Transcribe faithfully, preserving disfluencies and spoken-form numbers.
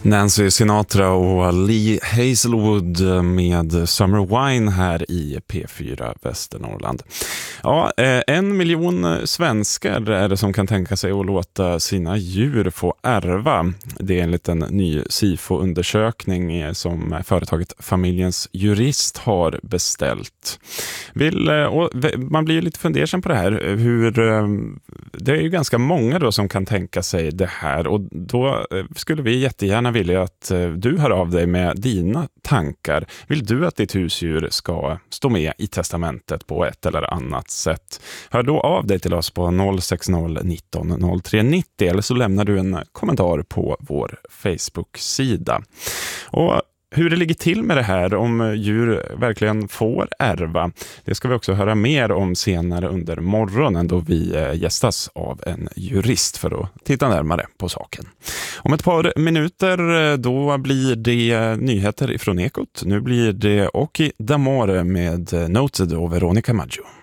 Nancy Sinatra och Lee Hazelwood med Summer Wine här i P fyra Västernorrland. Ja, en miljon svenskar är det som kan tänka sig att låta sina djur få ärva. Det är enligt en ny SIFO-undersökning som företaget Familjens Jurist har beställt. Vill, och man blir ju lite fundersam på det här. Hur, det är ju ganska många då som kan tänka sig det här, och då skulle vi jättegärna vilja att du hör av dig med dina tankar. Vill du att ditt husdjur ska stå med i testamentet på ett eller annat sätt? Hör då av dig till oss på noll sex noll nitton noll tre nittio, eller så lämnar du en kommentar på vår Facebook-sida. Och hur det ligger till med det här, om djur verkligen får ärva, det ska vi också höra mer om senare under morgonen, då vi gästas av en jurist för att titta närmare på saken. Om ett par minuter då blir det nyheter ifrån Ekot. Nu blir det Oki D'Amore med Noted och Veronica Maggio.